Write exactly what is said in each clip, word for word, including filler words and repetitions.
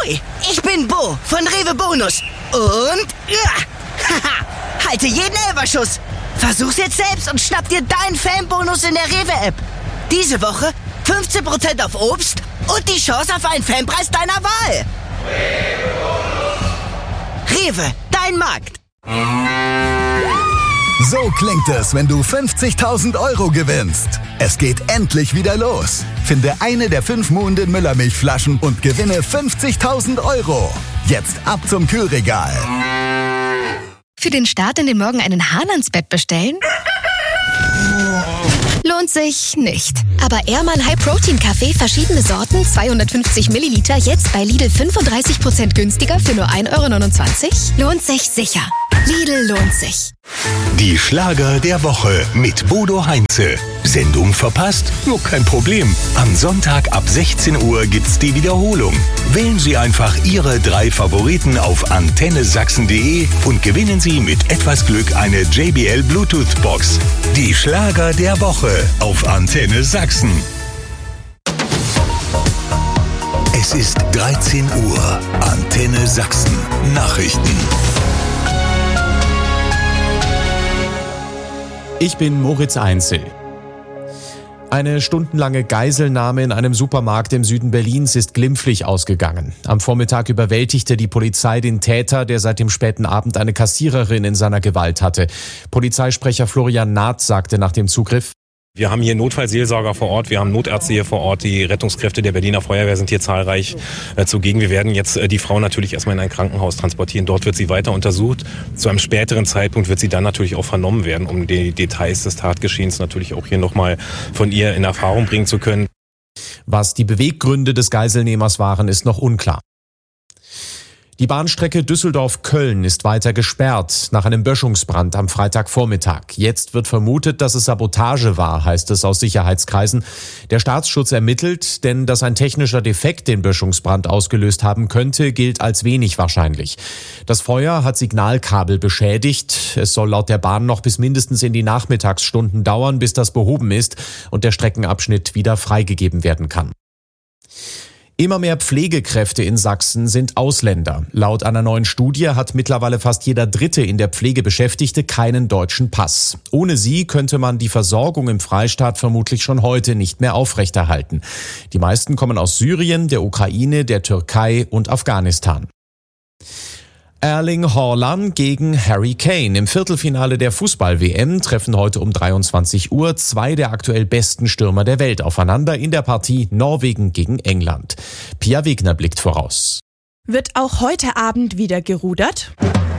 Ahoi, ich bin Bo von Rewe Bonus. Und ja, haha, halte jeden Elferschuss. Versuch's jetzt selbst und schnapp dir deinen Fanbonus in der Rewe-App. Diese Woche fünfzehn Prozent auf Obst und die Chance auf einen Fanpreis deiner Wahl. Rewe, dein Markt. So klingt es, wenn du fünfzigtausend Euro gewinnst. Es geht endlich wieder los. Finde eine der fünf Muhnden Müllermilchflaschen und gewinne fünfzigtausend Euro. Jetzt ab zum Kühlregal. Für den Start in den Morgen einen Hahn ans Bett bestellen? Lohnt sich nicht. Aber Ehrmann High Protein Kaffee, verschiedene Sorten, zweihundertfünfzig Milliliter, jetzt bei Lidl fünfunddreißig Prozent günstiger für nur ein Euro neunundzwanzig? Lohnt sich sicher. Lidl lohnt sich. Die Schlager der Woche mit Bodo Heinze. Sendung verpasst? Nur kein Problem. Am Sonntag ab sechzehn Uhr gibt's die Wiederholung. Wählen Sie einfach Ihre drei Favoriten auf antenne sachsen punkt de und gewinnen Sie mit etwas Glück eine J B L Bluetooth Box. Die Schlager der Woche auf Antenne Sachsen. Es ist dreizehn Uhr. Antenne Sachsen. Nachrichten. Ich bin Moritz Einzel. Eine stundenlange Geiselnahme in einem Supermarkt im Süden Berlins ist glimpflich ausgegangen. Am Vormittag überwältigte die Polizei den Täter, der seit dem späten Abend eine Kassiererin in seiner Gewalt hatte. Polizeisprecher Florian Naht sagte nach dem Zugriff: Wir haben hier Notfallseelsorger vor Ort, wir haben Notärzte hier vor Ort, die Rettungskräfte der Berliner Feuerwehr sind hier zahlreich äh, zugegen. Wir werden jetzt äh, die Frau natürlich erstmal in ein Krankenhaus transportieren. Dort wird sie weiter untersucht. Zu einem späteren Zeitpunkt wird sie dann natürlich auch vernommen werden, um die Details des Tatgeschehens natürlich auch hier nochmal von ihr in Erfahrung bringen zu können. Was die Beweggründe des Geiselnehmers waren, ist noch unklar. Die Bahnstrecke Düsseldorf-Köln ist weiter gesperrt nach einem Böschungsbrand am Freitagvormittag. Jetzt wird vermutet, dass es Sabotage war, heißt es aus Sicherheitskreisen. Der Staatsschutz ermittelt, denn dass ein technischer Defekt den Böschungsbrand ausgelöst haben könnte, gilt als wenig wahrscheinlich. Das Feuer hat Signalkabel beschädigt. Es soll laut der Bahn noch bis mindestens in die Nachmittagsstunden dauern, bis das behoben ist und der Streckenabschnitt wieder freigegeben werden kann. Immer mehr Pflegekräfte in Sachsen sind Ausländer. Laut einer neuen Studie hat mittlerweile fast jeder dritte in der Pflege Beschäftigte keinen deutschen Pass. Ohne sie könnte man die Versorgung im Freistaat vermutlich schon heute nicht mehr aufrechterhalten. Die meisten kommen aus Syrien, der Ukraine, der Türkei und Afghanistan. Erling Haaland gegen Harry Kane. Im Viertelfinale der Fußball-W M treffen heute um dreiundzwanzig Uhr zwei der aktuell besten Stürmer der Welt aufeinander in der Partie Norwegen gegen England. Pia Wegner blickt voraus. Wird auch heute Abend wieder gerudert?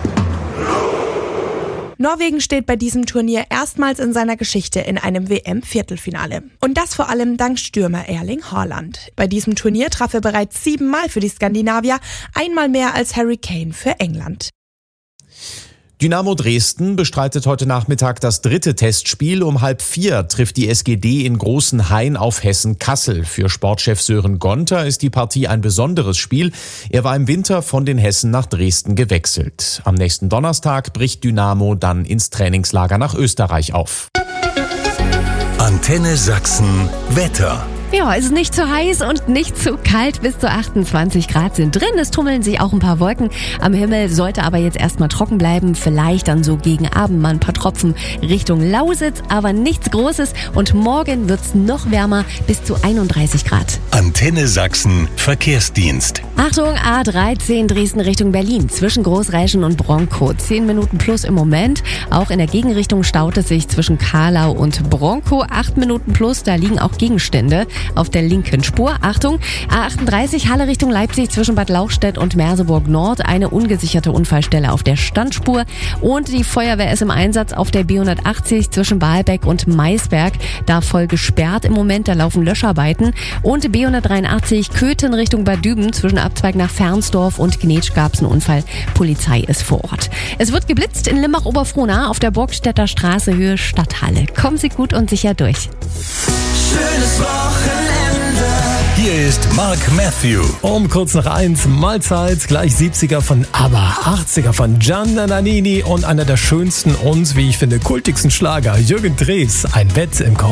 Norwegen steht bei diesem Turnier erstmals in seiner Geschichte in einem W M-Viertelfinale. Und das vor allem dank Stürmer Erling Haaland. Bei diesem Turnier traf er bereits siebenmal für die Skandinavier, einmal mehr als Harry Kane für England. Dynamo Dresden bestreitet heute Nachmittag das dritte Testspiel. Um halb vier trifft die S G D in Großenhain auf Hessen-Kassel. Für Sportchef Sören Gonter ist die Partie ein besonderes Spiel. Er war im Winter von den Hessen nach Dresden gewechselt. Am nächsten Donnerstag bricht Dynamo dann ins Trainingslager nach Österreich auf. Antenne Sachsen Wetter. Ja, es ist nicht zu heiß und nicht zu kalt. Bis zu achtundzwanzig Grad sind drin. Es tummeln sich auch ein paar Wolken am Himmel, sollte aber jetzt erstmal trocken bleiben. Vielleicht dann so gegen Abend mal ein paar Tropfen Richtung Lausitz, aber nichts Großes. Und morgen wird's noch wärmer, bis zu einunddreißig Grad. Antenne Sachsen Verkehrsdienst. Achtung, A dreizehn Dresden Richtung Berlin. Zwischen Großreischen und Bronkow. Zehn Minuten plus im Moment. Auch in der Gegenrichtung staut es sich zwischen Kahlau und Bronkow. Acht Minuten plus, da liegen auch Gegenstände auf der linken Spur. Achtung, A achtunddreißig Halle Richtung Leipzig zwischen Bad Lauchstädt und Merseburg Nord. Eine ungesicherte Unfallstelle auf der Standspur. Und die Feuerwehr ist im Einsatz auf der B hundertachtzig zwischen Baalbeck und Maisberg. Da voll gesperrt im Moment, da laufen Löscharbeiten. Und B hundertdreiundachtzig Köthen Richtung Bad Düben zwischen Abzweig nach Fernsdorf und Gnetsch gab's einen Unfall. Polizei ist vor Ort. Es wird geblitzt in Limbach-Oberfrohna auf der Burgstädter Straße Höhe Stadthalle. Kommen Sie gut und sicher durch. Schönes Wochenende. Hier ist Mark Matthew. Um kurz nach eins Mahlzeit, gleich siebziger von ABBA, achtziger von Gianna Nannini und einer der schönsten und, wie ich finde, kultigsten Schlager, Jürgen Drews, Ein Bett im Korb.